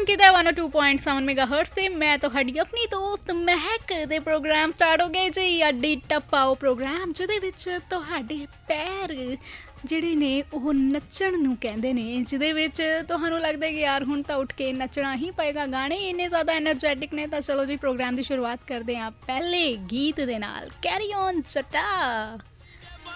ਕੀਤਾ 102.7 ਮੈਗਾਹਰਟਜ਼ ਤੇ ਮੈਂ ਤੁਹਾਡੀ ਆਪਣੀ ਦੋਸਤ ਮਹਿਕ ਦੇ ਪ੍ਰੋਗਰਾਮ ਸਟਾਰਟ ਹੋ ਗਏ ਜੀ। ਅੱਡੀ ਟੱਪਾਓ ਪ੍ਰੋਗਰਾਮ ਜਿਹਦੇ ਵਿੱਚ ਤੁਹਾਡੇ ਪੈਰ ਜਿਹੜੇ ਨੇ ਉਹ ਨੱਚਣ ਨੂੰ ਕਹਿੰਦੇ ਨੇ, ਜਿਹਦੇ ਵਿੱਚ ਤੁਹਾਨੂੰ ਲੱਗਦਾ ਕਿ ਯਾਰ ਹੁਣ ਤਾਂ ਉੱਠ ਕੇ ਨੱਚਣਾ ਹੀ ਪਏਗਾ। ਗਾਣੇ ਇੰਨੇ ਜ਼ਿਆਦਾ ਐਨਰਜੈਟਿਕ ਨੇ। ਤਾਂ ਚਲੋ ਜੀ ਪ੍ਰੋਗਰਾਮ ਦੀ ਸ਼ੁਰੂਆਤ ਕਰਦੇ ਹਾਂ ਪਹਿਲੇ ਗੀਤ ਦੇ ਨਾਲ। Carry on Jatta.